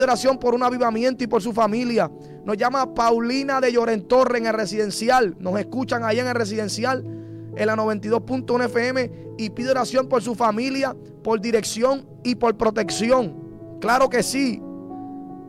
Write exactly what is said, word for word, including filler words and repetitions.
Oración por un avivamiento y por su familia. Nos llama Paulina de Lloren Torre en el residencial. Nos escuchan ahí en el residencial, en la noventa y dos punto uno F M, y pide oración por su familia, por dirección y por protección. Claro que sí.